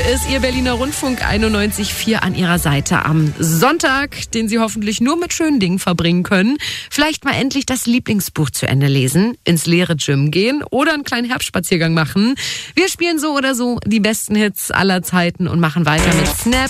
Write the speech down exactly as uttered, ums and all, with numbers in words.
ist Ihr Berliner Rundfunk einundneunzig Komma vier an Ihrer Seite am Sonntag, den Sie hoffentlich nur mit schönen Dingen verbringen können. Vielleicht mal endlich das Lieblingsbuch zu Ende lesen, ins leere Gym gehen oder einen kleinen Herbstspaziergang machen. Wir spielen so oder so die besten Hits aller Zeiten und machen weiter mit Snap,